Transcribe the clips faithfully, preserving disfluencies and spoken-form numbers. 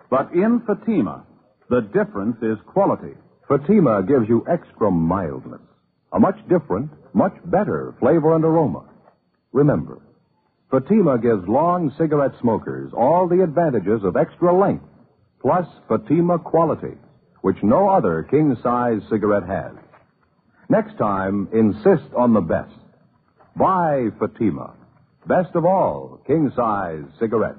But in Fatima, the difference is quality. Fatima gives you extra mildness, a much different, much better flavor and aroma. Remember, Fatima gives long cigarette smokers all the advantages of extra length, plus Fatima quality, which no other king-size cigarette has. Next time, insist on the best. Buy Fatima. Best of all, king-size cigarettes.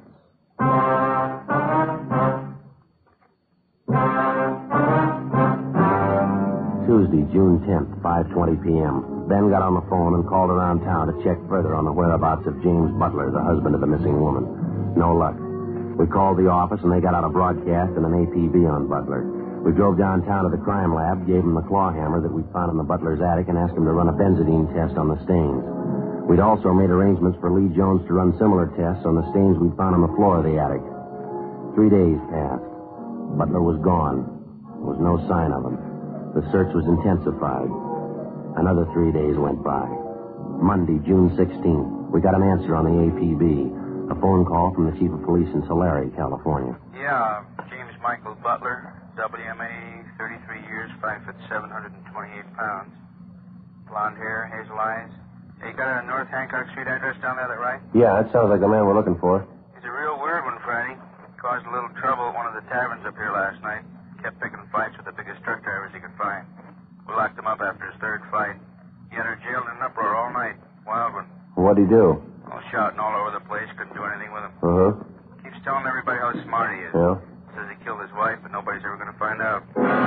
Tuesday, June tenth, five twenty p.m. Ben got on the phone and called around town to check further on the whereabouts of James Butler, the husband of the missing woman. No luck. We called the office, and they got out a broadcast and an A P B on Butler. We drove downtown to the crime lab, gave him the claw hammer that we found in the Butler's attic, and asked him to run a benzidine test on the stains. We'd also made arrangements for Lee Jones to run similar tests on the stains we'd found on the floor of the attic. Three days passed. Butler was gone. There was no sign of him. The search was intensified. Another three days went by. Monday, June sixteenth, we got an answer on the A P B. A phone call from the chief of police in Tulare, California. Yeah, James Michael Butler, W M A, thirty-three years, five foot seven, one hundred twenty-eight pounds. Blonde hair, hazel eyes. Hey, you got a North Hancock Street address down there, that right? Yeah, that sounds like the man we're looking for. He's a real weird one, Friday. Caused a little trouble at one of the taverns up here last night. Kept picking fights with the biggest truck drivers he could find. We locked him up after his third fight. He had her jailed in an uproar all night. Wild one. What'd he do? All shouting all over the place. Couldn't do anything with him. Uh-huh. Keeps telling everybody how smart he is. Yeah? Says he killed his wife, but nobody's ever going to find out.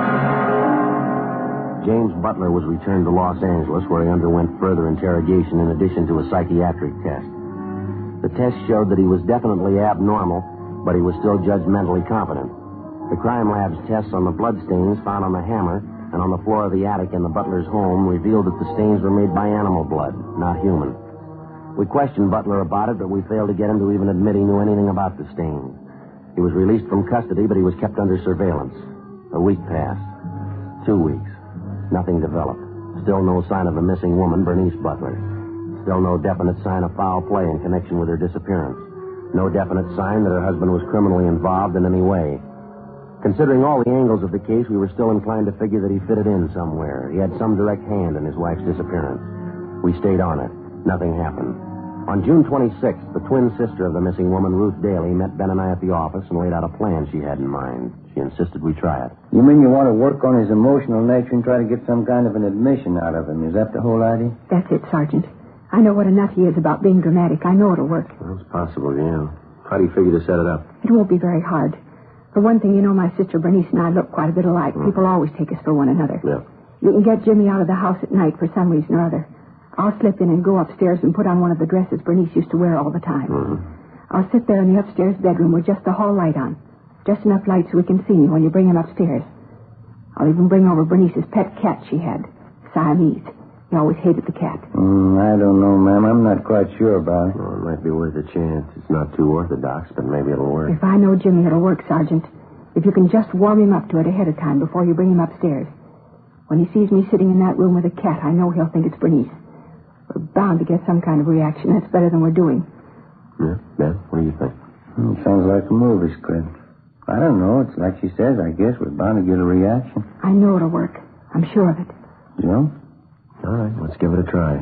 James Butler was returned to Los Angeles, where he underwent further interrogation in addition to a psychiatric test. The test showed that he was definitely abnormal, but he was still judged mentally competent. The crime lab's tests on the bloodstains found on the hammer and on the floor of the attic in the Butler's home revealed that the stains were made by animal blood, not human. We questioned Butler about it, but we failed to get him to even admit he knew anything about the stains. He was released from custody, but he was kept under surveillance. A week passed. Two weeks. Nothing developed. Still no sign of the missing woman, Bernice Butler. Still no definite sign of foul play in connection with her disappearance. No definite sign that her husband was criminally involved in any way. Considering all the angles of the case, we were still inclined to figure that he fitted in somewhere. He had some direct hand in his wife's disappearance. We stayed on it. Nothing happened. On June twenty-sixth, the twin sister of the missing woman, Ruth Daly, met Ben and I at the office and laid out a plan she had in mind. She insisted we try it. You mean you want to work on his emotional nature and try to get some kind of an admission out of him? Is that the whole idea? That's it, Sergeant. I know what a nut he is about being dramatic. I know it'll work. Well, it's possible, yeah. How do you figure to set it up? It won't be very hard. For one thing, you know my sister Bernice and I look quite a bit alike. Mm. People always take us for one another. Yeah. You can get Jimmy out of the house at night for some reason or other. I'll slip in and go upstairs and put on one of the dresses Bernice used to wear all the time. Mm-hmm. I'll sit there in the upstairs bedroom with just the hall light on. Just enough light so we can see me when you bring him upstairs. I'll even bring over Bernice's pet cat she had, Siamese. He always hated the cat. Mm, I don't know, ma'am. I'm not quite sure about it. Well, it might be worth a chance. It's not too orthodox, but maybe it'll work. If I know Jimmy, it'll work, Sergeant. If you can just warm him up to it ahead of time before you bring him upstairs. When he sees me sitting in that room with a cat, I know he'll think it's Bernice. We're bound to get some kind of reaction. That's better than we're doing. Yeah, Ben, what do you think? Mm, sounds like a movie script. I don't know. It's like she says, I guess. We're bound to get a reaction. I know it'll work. I'm sure of it. You know? All right, let's give it a try.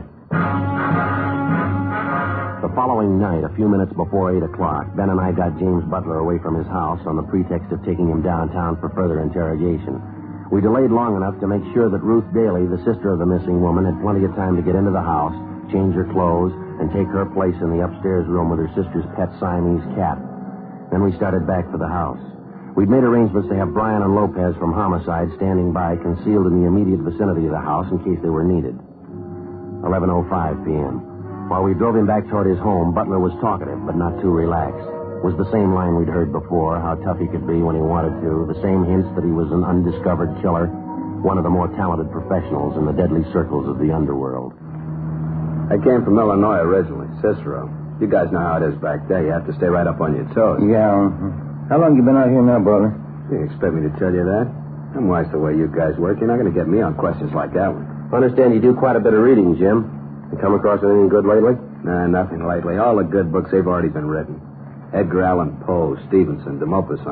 The following night, a few minutes before eight o'clock, Ben and I got James Butler away from his house on the pretext of taking him downtown for further interrogation. We delayed long enough to make sure that Ruth Daly, the sister of the missing woman, had plenty of time to get into the house, change her clothes, and take her place in the upstairs room with her sister's pet Siamese cat. Then we started back for the house. We'd made arrangements to have Brian and Lopez from Homicide standing by, concealed in the immediate vicinity of the house in case they were needed. eleven oh five p.m. While we drove him back toward his home, Butler was talkative, but not too relaxed. It was the same line we'd heard before, how tough he could be when he wanted to, the same hints that he was an undiscovered killer, one of the more talented professionals in the deadly circles of the underworld. I came from Illinois originally, Cicero. You guys know how it is back there. You have to stay right up on your toes. Yeah. How long you been out here now, Butler? You expect me to tell you that? I'm wise the way you guys work. You're not going to get me on questions like that one. I understand you do quite a bit of reading, Jim. You come across anything good lately? Nah, nothing lately. All the good books, they've already been written. Edgar Allan Poe, Stevenson, de Maupassant.